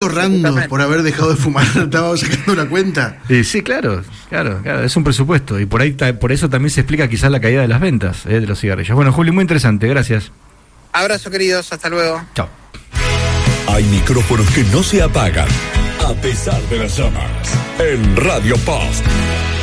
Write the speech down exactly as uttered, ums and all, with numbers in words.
ahorrando por haber dejado de fumar? ¿Estaba sacando la cuenta? Eh, sí, claro, claro, claro, es un presupuesto. Y por ahí ta, por eso también se explica quizás la caída de las ventas eh, de los cigarrillos. Bueno, Juli, muy interesante, gracias. Abrazo, queridos, hasta luego. Chao. Hay micrófonos que no se apagan, a pesar de las llamas. En Radio Post.